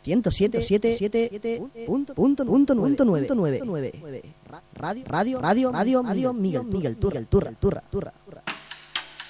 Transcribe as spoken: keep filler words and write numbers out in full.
ciento siete punto nueve. Radio, radio, radio, radio, Miguel, Miguel, Turra, Turra, Turra, Turra.